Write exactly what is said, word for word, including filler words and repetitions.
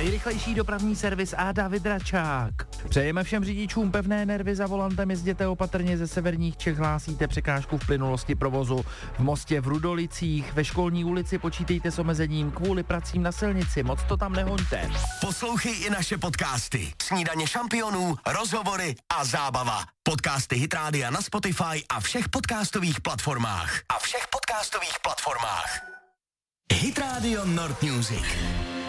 Nejrychlejší dopravní servis a David Račák. Přejeme všem řidičům pevné nervy za volantem, jezděte opatrně, ze severních Čech hlásíte překážku v plynulosti provozu. V Mostě v Rudolicích, ve Školní ulici počítejte s omezením kvůli pracím na silnici, moc to tam nehoňte. Poslouchej i naše podcasty. Snídaně šampionů, rozhovory a zábava. Podcasty Hit Rádia na Spotify a všech podcastových platformách. A všech podcastových platformách. Hit Radio Nord Music.